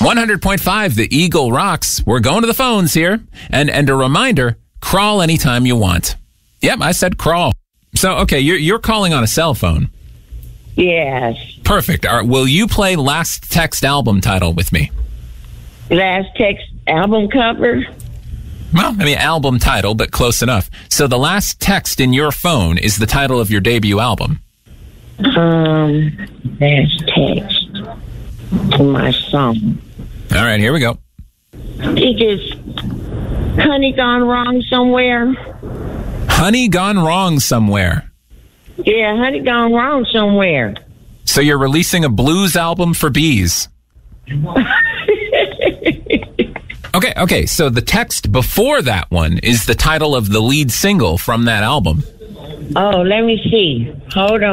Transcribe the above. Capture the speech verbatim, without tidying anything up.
one hundred point five, the Eagle rocks. We're going to the phones here. And and a reminder, crawl anytime you want. Yep, I said crawl. So, okay, you're, you're calling on a cell phone. Yes. Perfect. All right, will you play Last Text album title with me? Last Text album cover? Well, I mean, album title, but close enough. So the last text in your phone is the title of your debut album. Um, last text to my song. All right, here we go. It is Honey Gone Wrong Somewhere. Honey Gone Wrong Somewhere. Yeah, Honey Gone Wrong Somewhere. So you're releasing a blues album for bees. Okay, okay, so the text before that one is the title of the lead single from that album. Oh, let me see. Hold on.